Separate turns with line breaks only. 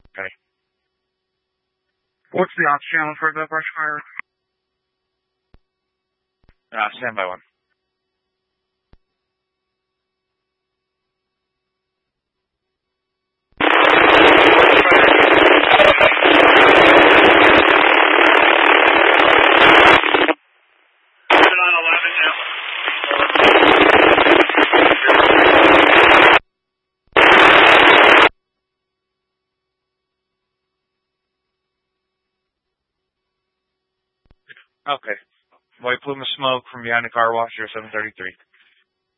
Okay.
What's the ops channel for the brush fire?
Stand by one. Okay. White plume of smoke from behind the car wash, 0733.